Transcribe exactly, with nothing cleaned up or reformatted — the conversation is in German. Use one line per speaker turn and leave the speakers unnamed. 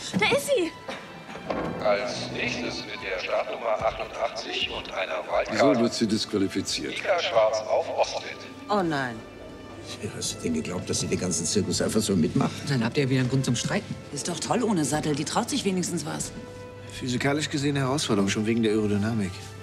Da ist sie!
Als nächstes mit der Startnummer achtundachtzig und einer
So
Wildcard
wird sie disqualifiziert.
Mika Schwarz auf Ostwind.
Oh nein.
Hast du denn geglaubt, dass sie den ganzen Zirkus einfach so mitmacht?
Dann habt ihr wieder einen Grund zum Streiten.
Ist doch toll ohne Sattel. Die traut sich wenigstens was.
Physikalisch gesehen eine Herausforderung, schon wegen der Aerodynamik.